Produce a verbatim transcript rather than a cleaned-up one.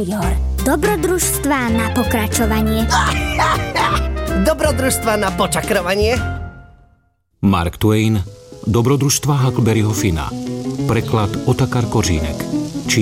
Junior. Dobrodružstvá na pokračovanie. Dobrodružstvá na počakrovanie. Mark Twain, Dobrodružstva Huckleberryho Finna. Preklad Otakar Kořínek.